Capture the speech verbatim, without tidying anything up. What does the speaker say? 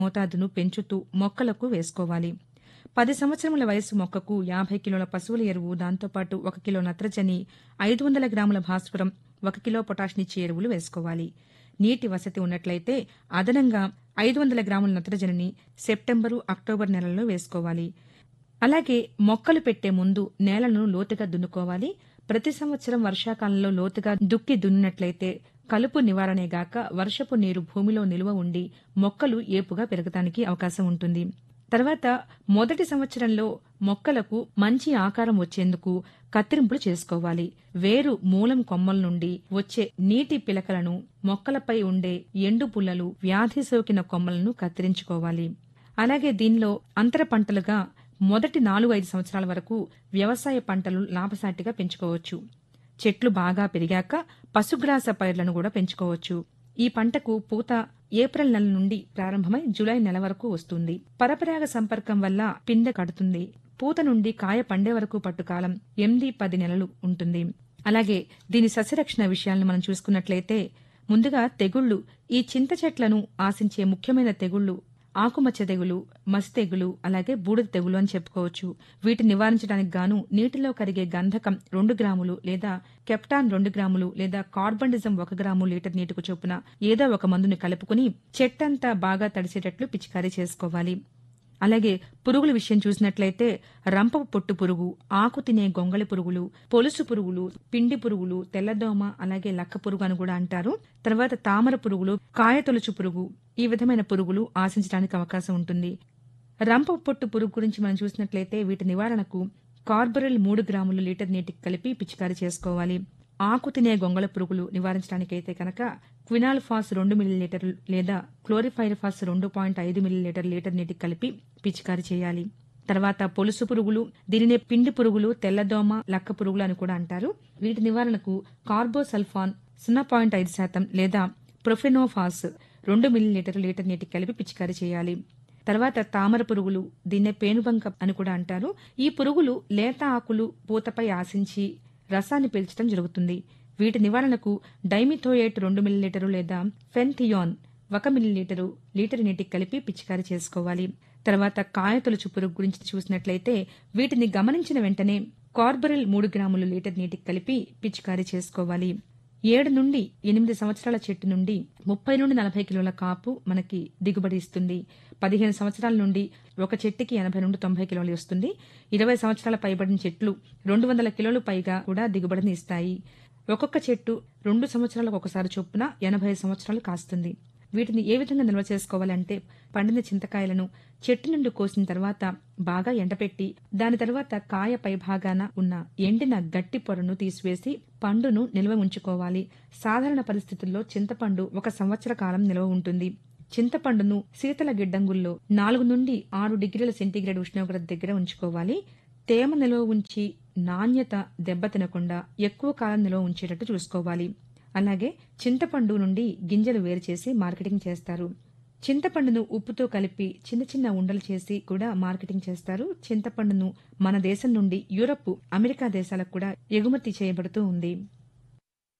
మోతాదును పెంచుతూ మొక్కలకు వేసుకోవాలి. పది సంవత్సరముల వయసు మొక్కకు యాభై కిలోల పశువుల ఎరువు, దాంతోపాటు ఒక కిలో నత్రజని, ఐదు వందల గ్రాముల భాస్వరం, ఒక కిలో పొటాషినిచ్చే ఎరువులు వేసుకోవాలి. నీటి వసతి ఉన్నట్లయితే అదనంగా ఐదు వందల గ్రాముల నత్రజనిని సెప్టెంబరు, అక్టోబర్ నెలల్లో వేసుకోవాలి. అలాగే మొక్కలు పెట్టే ముందు నేలను లోతుగా దున్నుకోవాలి. ప్రతి సంవత్సరం వర్షాకాలంలో లోతుగా దుక్కి దున్నినట్లయితే కలుపు నివారణేగాక వర్షపు నీరు భూమిలో నిల్వ ఉండి మొక్కలు ఏపుగా పెరగటానికి అవకాశం ఉంటుంది. తర్వాత మొదటి సంవత్సరంలో మొక్కలకు మంచి ఆకారం వచ్చేందుకు కత్తిరింపులు చేసుకోవాలి. వేరు మూలం కొమ్మల నుండి వచ్చే నీటి పిలకలను, మొక్కలపై ఉండే ఎండు పుల్లలు, వ్యాధి సోకిన కొమ్మలను కత్తిరించుకోవాలి. అలాగే దీనిలో అంతర పంటలుగా మొదటి నాలుగు ఐదు సంవత్సరాల వరకు వ్యవసాయ పంటలు లాభసాటిగా పెంచుకోవచ్చు. చెట్లు బాగా పెరిగాక పశుగ్రాస పైర్లను కూడా పెంచుకోవచ్చు. ఈ పంటకు పూత ఏప్రిల్ నెల నుండి ప్రారంభమై జూలై నెల వరకు వస్తుంది. పరపరాగ సంపర్కం వల్ల పిందె కడుతుంది. పూత నుండి కాయ పండే వరకు పట్టుకాలం ఎనిమిది పది నెలలు ఉంటుంది. అలాగే దీని సస్యరక్షణ విషయాలను మనం చూసుకున్నట్లయితే ముందుగా తెగుళ్లు. ఈ చింత చెట్లను ఆశించే ముఖ్యమైన తెగుళ్లు ఆకుమచ్చ తెగులు, మసి తెగులు, అలాగే బూడిద తెగులు అని చెప్పుకోవచ్చు. వీటిని నివారించడానికి గాను నీటిలో కరిగే గంధకం రెండు గ్రాములు లేదా కెప్టాన్ రెండు గ్రాములు లేదా కార్బండిజం ఒక గ్రాము లీటర్ నీటికి చొప్పున ఏదో ఒక మందుని కలుపుకుని చెట్టంతా బాగా తడిసేటట్లు పిచికారీ చేసుకోవాలి. అలాగే పురుగుల విషయం చూసినట్లయితే రంపపు పొట్టు పురుగు, ఆకు తినే గొంగళి పురుగులు, పొలుసు పురుగులు, పిండి పురుగులు, తెల్లదోమ, అలాగే లక్క పురుగు అని కూడా అంటారు. తర్వాత తామర పురుగులు, కాయతొలుచు పురుగు, ఈ విధమైన పురుగులు ఆశించడానికి అవకాశం ఉంటుంది. రంపపు పొట్టు పురుగు గురించి మనం చూసినట్లయితే వీటి నివారణకు కార్బరిల్ మూడు గ్రాములు లీటర్ నీటికి కలిపి పిచికారీ చేసుకోవాలి. ఆకు తినే గొంగళ పురుగులు నివారించడానికైతే కనుక క్వినాల్ఫాస్ రెండు మిల్లీలీటర్లు లేదా క్లోరిఫైరిఫాస్ రెండు పాయింట్ ఐదు మిల్లీలీటర్ లీటర్ నీటికి కలిపి పిచికారీ చేయాలి. తర్వాత పొలుసు పురుగులు, దీనినే పిండి పురుగులు, తెల్లదోమ, లక్క పురుగులు అని కూడా అంటారు. వీటి నివారణకు కార్బోసల్ఫాన్ సున్నా పాయింట్ ఐదు శాతం లేదా ప్రొఫెనోఫాస్ రెండు మిల్లీలీటర్ లీటర్ నీటికి కలిపి పిచికారీ చేయాలి. తర్వాత తామర పురుగులు, దీన్నే పేనుబంక అని కూడా అంటారు. ఈ పురుగులు లేత ఆకులు, పూతపై ఆశించి రసాన్ని పీల్చడం జరుగుతుంది. వీటి నివారణకు డైమిథోయేట్ రెండు మిల్లీలీటరు లేదా ఫెన్థియాన్ ఒక మిల్లీలీటరు లీటర్ నీటికి కలిపి పిచికారీ చేసుకోవాలి. తర్వాత కాయతొలుచు పురుగు గురించి చూసినట్లయితే వీటిని గమనించిన వెంటనే కార్బరిల్ మూడు గ్రాములు లీటర్ నీటికి కలిపి పిచికారీ చేసుకోవాలి. ఏడు నుండి ఎనిమిది సంవత్సరాల చెట్టు నుండి ముప్పై నుండి నలభై కిలోల కాపు మనకి దిగుబడి ఇస్తుంది. పదిహేను సంవత్సరాల నుండి ఒక చెట్టుకి ఎనభై నుండి తొంభై కిలోలు వస్తుంది. ఇరవై సంవత్సరాల పైబడిన చెట్లు రెండు వందల కిలోలు పైగా కూడా దిగుబడిని ఇస్తాయి. ఒక్కొక్క చెట్టు రెండు సంవత్సరాలకు ఒకసారి చొప్పున ఎనభై సంవత్సరాలు కాస్తుంది. వీటిని ఏ విధంగా నిల్వ చేసుకోవాలంటే పండిన చింతకాయలను చెట్టు నుండి కోసిన తర్వాత బాగా ఎండపెట్టి దాని తర్వాత కాయ పైభాగాన ఉన్న ఎండిన గట్టి పొరను తీసివేసి పండును నిల్వ ఉంచుకోవాలి. సాధారణ పరిస్థితుల్లో చింతపండు ఒక సంవత్సర కాలం నిల్వ ఉంటుంది. చింతపండును శీతల గిడ్డంగుల్లో నాలుగు నుండి ఆరు డిగ్రీల సెంటీగ్రేడ్ ఉష్ణోగ్రత దగ్గర ఉంచుకోవాలి. తేమ నిల్వ ఉంచి నాణ్యత దెబ్బతినకుండా ఎక్కువ కాలం నిల్వ ఉంచేటట్టు చూసుకోవాలి. అలాగే చింతపండు నుండి గింజలు వేరు చేసి మార్కెటింగ్ చేస్తారు. చింతపండును ఉప్పుతో కలిపి చిన్న చిన్న ఉండలు చేసి కూడా మార్కెటింగ్ చేస్తారు. చింతపండును మన దేశం నుండి యూరప్, అమెరికా దేశాలకు కూడా ఎగుమతి చేయబడుతూ ఉంది.